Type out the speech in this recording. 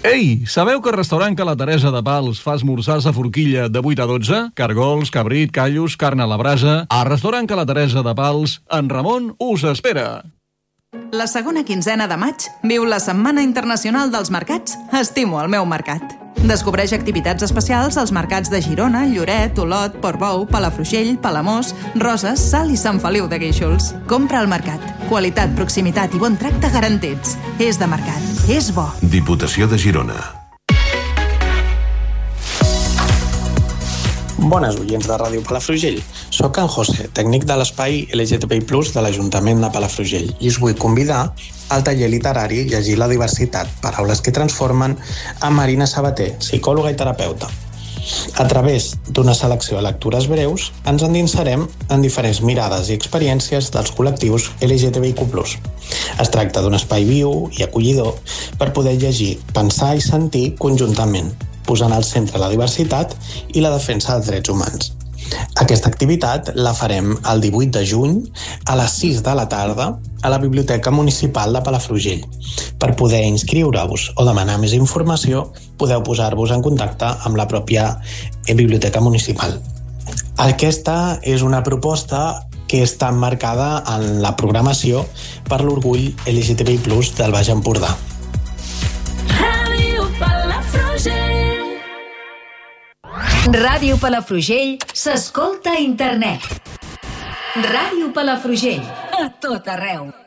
Ei, sabeu que el restaurant que la Teresa de Pals fa esmorzars a forquilla de 8 a 12? Cargols, cabrit, callos, carn a la brasa... Al restaurant que la Teresa de Pals, en Ramon us espera. La segona quinzena de maig viu la Setmana Internacional dels Mercats Estimo el meu mercat. Descobreix activitats especials als mercats de Girona, Lloret, Olot, Portbou, Palafrugell, Palamós, Roses, Salt i Sant Feliu de Guíxols. Compra al mercat. Qualitat, proximitat i bon tracte garantits. És de mercat. És bo. Diputació de Girona. Bones oients de Ràdio Palafrugell. Soc en José, tècnic de l'espai LGTBI+ de l'Ajuntament de Palafrugell, i us vull convidar al taller literari Llegir la diversitat, paraules que transformen, amb Marina Sabater, psicòloga i terapeuta. A través d'una selecció de lectures breus, ens endinsarem en diferents mirades i experiències dels col·lectius LGTBIQ+. Es tracta d'un espai viu i acollidor per poder llegir, pensar i sentir conjuntament, posant al centre la diversitat i la defensa dels drets humans. Aquesta activitat la farem el 18 de juny a les 6 de la tarda a la Biblioteca Municipal de Palafrugell. Per poder inscriure-vos o demanar més informació, podeu posar-vos en contacte amb la pròpia Biblioteca Municipal. Aquesta és una proposta que està emmarcada en la programació per l'orgull LGTBI+ del Baix Empordà. Ràdio Palafrugell s'escolta a internet. Ràdio Palafrugell, a tot arreu.